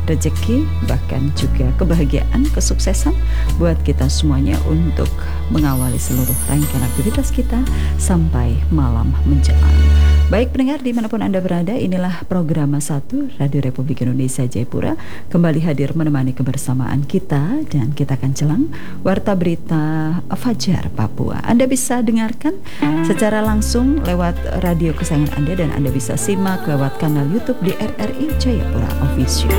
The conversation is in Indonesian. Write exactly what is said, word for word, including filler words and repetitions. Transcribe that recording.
rezeki, bahkan juga kebahagiaan, kesuksesan buat kita semuanya untuk mengawali seluruh rangkaian aktivitas kita sampai malam menjelang. Baik pendengar dimanapun Anda berada, inilah program satu Radio Republik Indonesia Jayapura kembali hadir menemani kebersamaan kita, dan kita akan jelang Warta Berita Fajar Papua. Anda bisa dengarkan secara langsung lewat radio kesayangan Anda, dan Anda bisa simak lewat kanal YouTube di R R I Jayapura Official.